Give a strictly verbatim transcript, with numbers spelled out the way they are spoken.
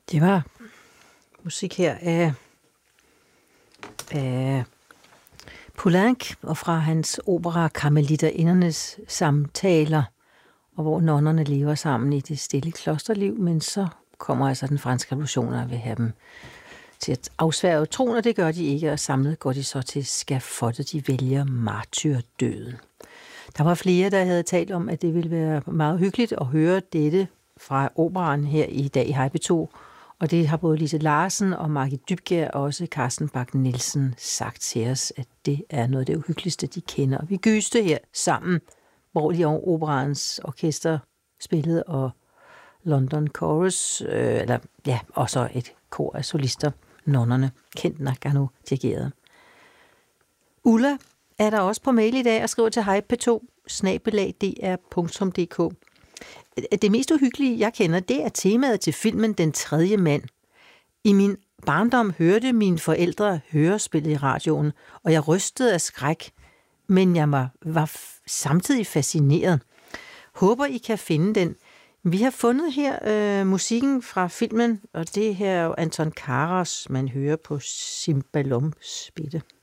Det var musik her af, af Poulenc og fra hans opera Karmeliterindernes samtaler, og hvor nonnerne lever sammen i det stille klosterliv, men så kommer altså den franske revolution og vil have dem til at afsværge troen, og det gør de ikke, og samlet går de så til skafottet. De vælger martyrdøden. Der var flere, der havde talt om, at det ville være meget hyggeligt at høre dette fra operaen her i dag i Hej P to, og det har både Lise Larsen og Margit Dybkjær og også Carsten Bach-Nielsen sagt til os, at det er noget af det uhyggeligste, de kender. Og vi gyste her sammen, hvor de over operaens orkester spillede, og London Chorus, øh, eller ja, og så et kor af solister, nonnerne, Kent Nagano dirigeret. Ulla er der også på mail i dag og skriver til hej p to snabel-a d r punktum d k. Det mest uhyggelige, jeg kender, det er temaet til filmen Den tredje mand. I min barndom hørte mine forældre hørespillet i radioen, og jeg rystede af skræk, men jeg var, var samtidig fascineret. Håber, I kan finde den. Vi har fundet her øh, musikken fra filmen, og det her er jo Anton Karas, man hører på cimbalom spille.